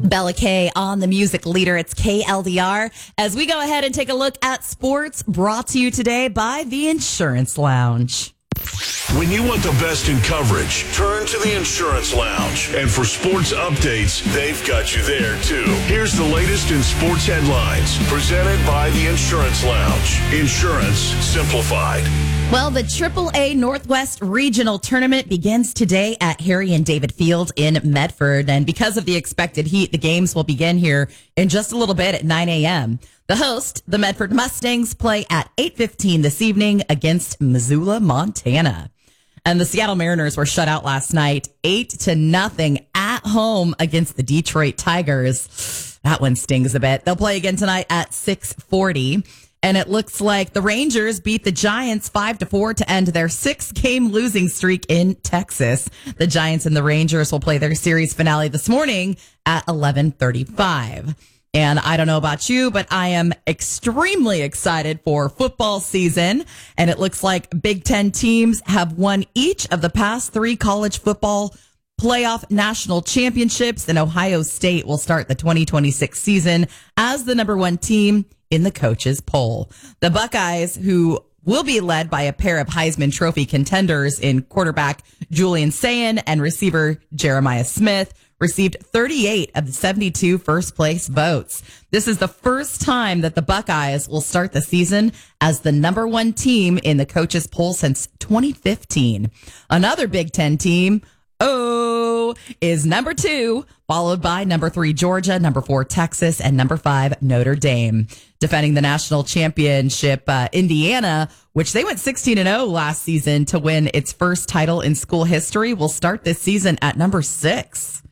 Bella K on the music leader. It's KLDR. As we go ahead and take a look at sports, brought to you today by the Insurance Lounge. When you want the best in coverage, turn to the Insurance Lounge. And for sports updates, they've got you there, too. Here's the latest in sports headlines, presented by the Insurance Lounge. Insurance simplified. Well, the AAA Northwest Regional Tournament begins today at Harry and David Field in Medford. And because of the expected heat, the games will begin here in just a little bit at 9 a.m. The host, the Medford Mustangs, play at 8:15 this evening against Missoula, Montana. And the Seattle Mariners were shut out last night, 8-0 at home against the Detroit Tigers. That one stings a bit. They'll play again tonight at 6:40. And it looks like the Rangers beat the Giants 5-4 to end their 6-game losing streak in Texas. The Giants and the Rangers will play their series finale this morning at 11:35. And I don't know about you, but I am extremely excited for football season. And it looks like Big Ten teams have won each of the past 3 college football playoff national championships. And Ohio State will start the 2026 season as the number 1 team in the coaches poll. The Buckeyes, who will be led by a pair of Heisman Trophy contenders in quarterback Julian Sayin and receiver Jeremiah Smith, received 38 of the 72 first place votes. This is the first time that the Buckeyes will start the season as the number 1 team in the coaches poll since 2015. Another Big Ten team, is number 2, followed by number 3, Georgia, number 4, Texas, and number 5, Notre Dame. Defending the national championship, Indiana, which they went 16-0 last season to win its first title in school history, will start this season at number 6.